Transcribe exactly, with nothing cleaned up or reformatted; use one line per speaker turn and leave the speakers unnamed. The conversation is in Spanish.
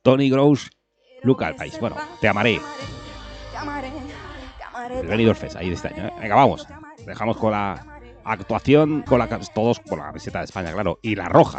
Tony Gross, Luca al país. Bueno, Te amaré. El Benidorm Fest, ahí de este año. ¿eh? Venga, vamos. Dejamos con la actuación, con la todos con la camiseta de España, claro, y la roja.